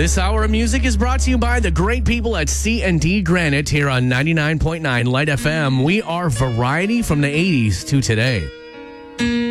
This hour of music is brought to you by the great people at C&D Granite here on 99.9 Light FM. We are variety from the 80s to today.